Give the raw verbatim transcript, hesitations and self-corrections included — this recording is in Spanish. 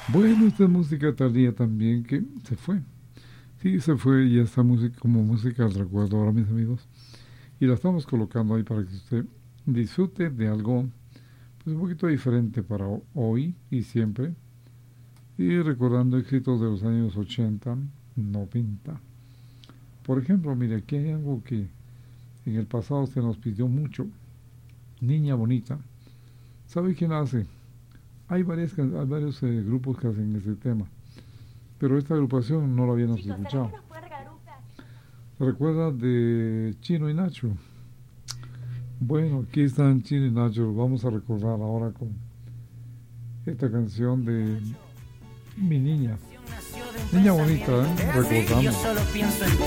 Bueno, esta música tardía también que se fue. Sí, se fue y esta música como música al recuerdo ahora, mis amigos. Y la estamos colocando ahí para que usted disfrute de algo pues, un poquito diferente para hoy y siempre. Y recordando éxitos de los años ochenta, noventa. Por ejemplo, mire, aquí hay algo que en el pasado se nos pidió mucho. Niña Bonita. ¿Sabe quién la hace? Hay, varias, hay varios eh, grupos que hacen ese tema. Pero esta agrupación no la habíamos Chicos, ¿será que escuchado. nos puede regalar un pedacito? ¿Se recuerda de Chino y Nacho? Bueno, aquí están Chino y Nacho. Vamos a recordar ahora con esta canción de Mi Niña. Niña bonita, ¿eh? Yo Recordando. solo pienso en ti.